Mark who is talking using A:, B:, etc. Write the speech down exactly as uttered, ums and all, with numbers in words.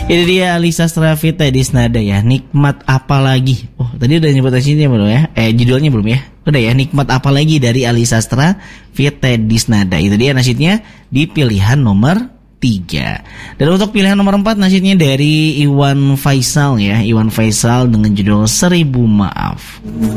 A: Ini dia Ali Sastra Vita Disnada ya. Nikmat apa lagi? Oh, tadi udah nyebut aslinya belum ya? Eh, judulnya belum ya? Udah ya, nikmat apa lagi dari Ali Sastra Vita Disnada. Itu dia nasyidnya di pilihan nomor tiga. Dan untuk pilihan nomor empat nasyidnya dari Iwan Faisal ya. Iwan Faisal dengan judul Seribu Maaf.